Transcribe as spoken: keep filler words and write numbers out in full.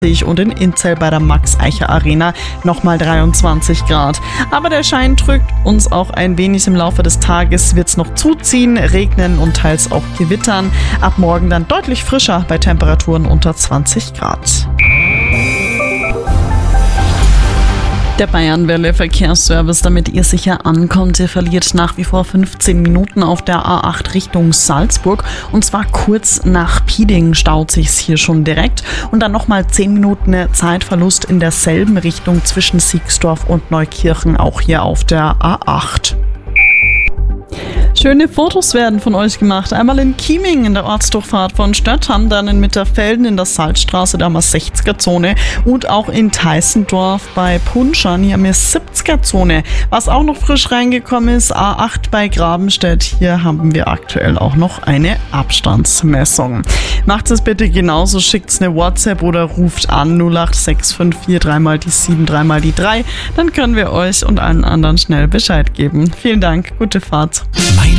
und in Inzell bei der Max-Eicher-Arena nochmal dreiundzwanzig Grad. Aber der Schein drückt uns auch ein wenig im Laufe des Tages, wird es noch zuziehen, regnen und teils auch gewittern. Ab morgen dann deutlich frischer bei Temperaturen unter zwanzig Grad. Der Bayernwelle Verkehrsservice, damit ihr sicher ankommt, ihr verliert nach wie vor fünfzehn Minuten auf der A acht Richtung Salzburg und zwar kurz nach Pieding staut sich's hier schon direkt und dann nochmal zehn Minuten Zeitverlust in derselben Richtung zwischen Siegsdorf und Neukirchen, auch hier auf der A acht. Schöne Fotos werden von euch gemacht. Einmal in Chieming in der Ortsdurchfahrt von Stötham, dann in Mitterfelden in der Salzstraße, da haben wir sechziger Zone und auch in Teißendorf bei Punschan, hier haben wir siebziger Zone. Was auch noch frisch reingekommen ist, A acht bei Grabenstedt, hier haben wir aktuell auch noch eine Abstandsmessung. Macht es bitte genauso, schickt eine WhatsApp oder ruft an null acht sechs fünf vier drei mal die sieben, drei mal die drei, dann können wir euch und allen anderen schnell Bescheid geben. Vielen Dank, gute Fahrt.